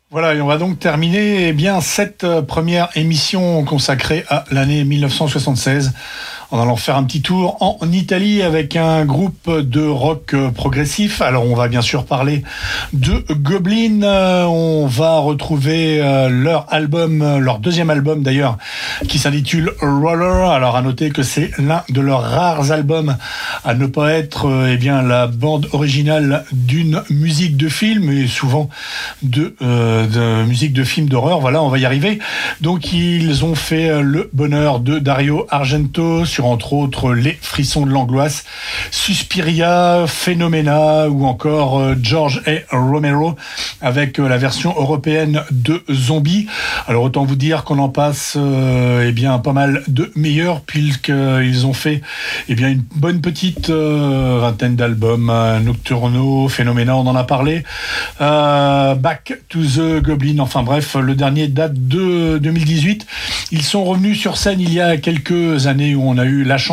Voilà, et on va donc terminer cette première émission consacrée à l'année 1976 en allant faire un petit tour en Italie avec un groupe de rock progressif. Alors on va bien sûr parler de Goblin, on va retrouver leur deuxième album d'ailleurs, qui s'intitule Roller. Alors à noter que c'est l'un de leurs rares albums à ne pas être la bande originale d'une musique de film, et souvent de musique de film d'horreur. Voilà, on va y arriver. Donc ils ont fait le bonheur de Dario Argento sur entre autres Les Frissons de l'Angoisse, Suspiria, Phenomena ou encore George A. Romero avec la version européenne de Zombie. Alors autant vous dire qu'on en passe pas mal de meilleurs, puisqu'ils ont fait une bonne petite vingtaine d'albums, Nocturno, Phenomena, on en a parlé, Back to the Goblin, enfin bref, le dernier date de 2018. Ils sont revenus sur scène il y a quelques années où on a eu la chance